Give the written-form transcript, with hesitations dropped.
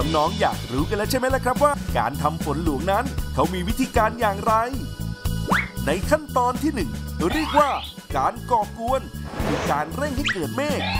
น้องๆอยากรู้กันแล้วใช่ไหมล่ะครับว่าการทำฝนหลวงนั้นเขามีวิธีการอย่างไรในขั้นตอนที่1เรียกว่าการก่อกวนคือการเร่งให้เกิดเมฆ